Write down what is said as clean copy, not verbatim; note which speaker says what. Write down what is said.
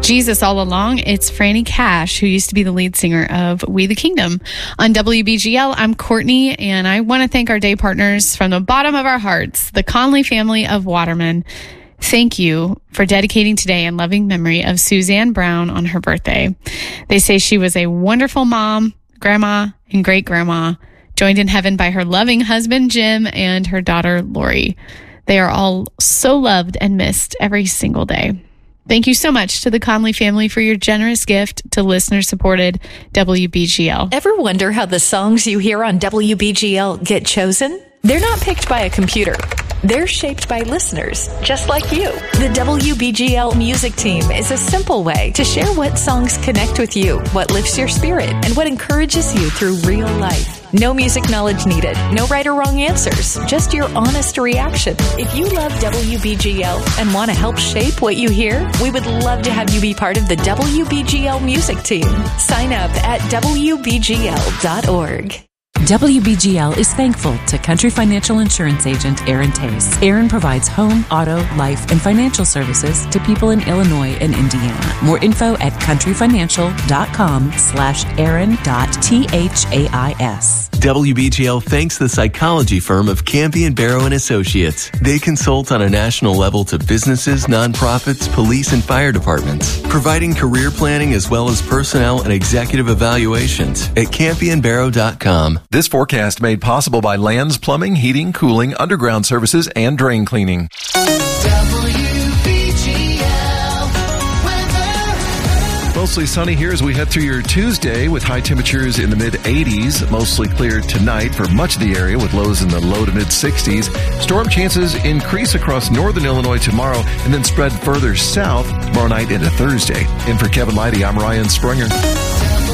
Speaker 1: Jesus all along, it's Franny Cash, who used to be the lead singer of We the Kingdom. On WBGL, I'm Courtney, and I want to thank our day partners from the bottom of our hearts, the Conley family of Waterman. Thank you for dedicating today in loving memory of Suzanne Brown on her birthday. They say she was a wonderful mom, grandma, and great-grandma, joined in heaven by her loving husband, Jim, and her daughter, Lori. They are all so loved and missed every single day. Thank you so much to the Conley family for your generous gift to listener-supported WBGL.
Speaker 2: Ever wonder how the songs you hear on WBGL get chosen? They're not picked by a computer. They're shaped by listeners, just like you. The WBGL music team is a simple way to share what songs connect with you, what lifts your spirit, and what encourages you through real life. No music knowledge needed, no right or wrong answers, just your honest reaction. If you love WBGL and want to help shape what you hear, we would love to have you be part of the WBGL music team. Sign up at WBGL.org.
Speaker 3: WBGL is thankful to Country Financial Insurance Agent Aaron Tace. Aaron provides home, auto, life, and financial services to people in Illinois and Indiana. More info at countryfinancial.com/aaron.thais.
Speaker 4: WBGL thanks the psychology firm of Campion Barrow and Associates. They consult on a national level to businesses, nonprofits, police, and fire departments, providing career planning as well as personnel and executive evaluations at CampionBarrow.com.
Speaker 5: This forecast made possible by Lands Plumbing, Heating, Cooling, Underground Services, and Drain Cleaning. Mostly sunny here as we head through your Tuesday with high temperatures in the mid-80s. Mostly clear tonight for much of the area with lows in the low to mid-60s. Storm chances increase across northern Illinois tomorrow and then spread further south tomorrow night into Thursday. In for Kevin Lighty, I'm Ryan Springer.